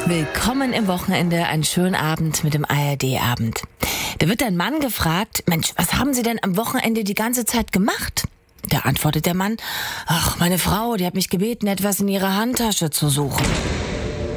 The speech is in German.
Willkommen im Wochenende, einen schönen Abend mit dem ARD-Abend. Da wird ein Mann gefragt, Mensch, was haben Sie denn am Wochenende die ganze Zeit gemacht? Da antwortet der Mann, ach, meine Frau, die hat mich gebeten, etwas in ihrer Handtasche zu suchen.